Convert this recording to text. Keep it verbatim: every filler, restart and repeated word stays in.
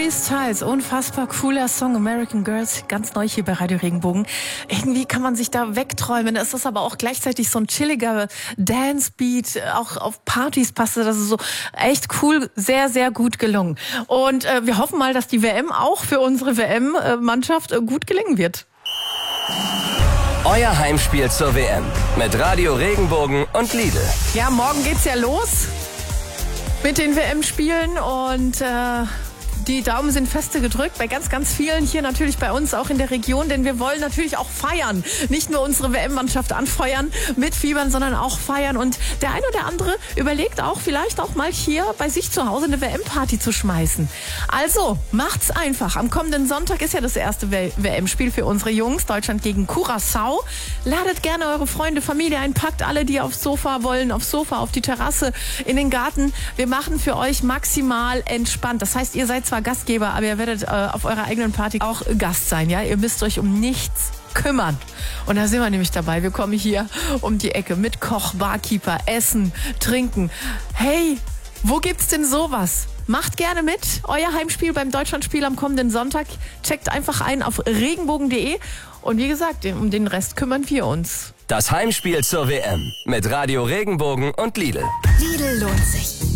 Harry Styles, unfassbar cooler Song, American Girls, ganz neu hier bei Radio Regenbogen. Irgendwie kann man sich da wegträumen. Es ist aber auch gleichzeitig so ein chilliger Dance-Beat. Auch auf Partys passt das ist so echt cool, sehr, sehr gut gelungen. Und äh, wir hoffen mal, dass die W M auch für unsere W M-Mannschaft äh, gut gelingen wird. Euer Heimspiel zur W M mit Radio Regenbogen und Lidl. Ja, morgen geht's ja los mit den W M-Spielen und äh, die Daumen sind feste gedrückt bei ganz, ganz vielen hier natürlich bei uns auch in der Region, denn wir wollen natürlich auch feiern. Nicht nur unsere W M-Mannschaft anfeuern, mitfiebern, sondern auch feiern. Und der eine oder andere überlegt auch vielleicht auch mal hier bei sich zu Hause eine W M-Party zu schmeißen. Also macht's einfach. Am kommenden Sonntag ist ja das erste W M-Spiel für unsere Jungs. Deutschland gegen Curaçao. Ladet gerne eure Freunde, Familie ein, packt alle, die aufs Sofa wollen, aufs Sofa, auf die Terrasse, in den Garten. Wir machen für euch maximal entspannt. Das heißt, ihr seid zwar Gastgeber, aber ihr werdet äh, auf eurer eigenen Party auch Gast sein, ja? Ihr müsst euch um nichts kümmern. Und da sind wir nämlich dabei. Wir kommen hier um die Ecke mit Koch, Barkeeper, Essen, Trinken. Hey, wo gibt's denn sowas? Macht gerne mit. Euer Heimspiel beim Deutschlandspiel am kommenden Sonntag. Checkt einfach ein auf regenbogen punkt de. Und wie gesagt, um den Rest kümmern wir uns. Das Heimspiel zur W M mit Radio Regenbogen und Lidl. Lidl lohnt sich.